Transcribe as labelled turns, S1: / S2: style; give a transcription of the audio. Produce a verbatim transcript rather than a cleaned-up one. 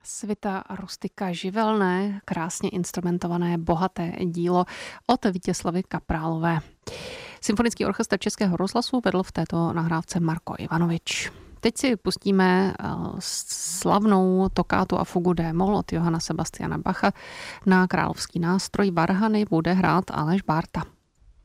S1: Svita rustika živelné, krásně instrumentované, bohaté dílo od Vítězslavy Kaprálové. Symfonický orchestr Českého rozhlasu vedl v této nahrávce Marko Ivanovič. Teď si pustíme slavnou tokátu a fugu D-moll od Johanna Sebastiana Bacha. Na královský nástroj varhany bude hrát Aleš Bárta.